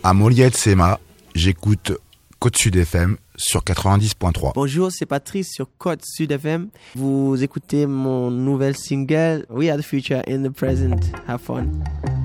à Moliette Sema, j'écoute Côte Sud FM sur 90.3. Bonjour, c'est Patrice sur Côte Sud FM. Vous écoutez mon nouvel single We Are the Future in the Present. Have fun.